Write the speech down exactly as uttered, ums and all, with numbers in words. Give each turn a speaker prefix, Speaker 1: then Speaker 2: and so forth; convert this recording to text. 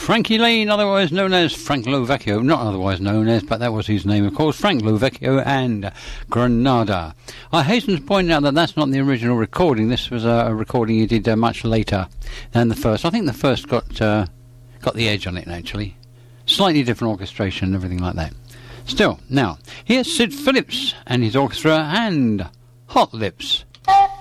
Speaker 1: Frankie Lane, otherwise known as Frank Lovecchio, not otherwise known as, but that was his name, of course, Frank Lovecchio and Granada. I hasten to point out that that's not the original recording. This was a recording he did uh, much later than the first. I think the first got uh, got the edge on it, actually. Slightly different orchestration and everything like that. Still, now, here's Sid Phillips and his orchestra and Hot Lips.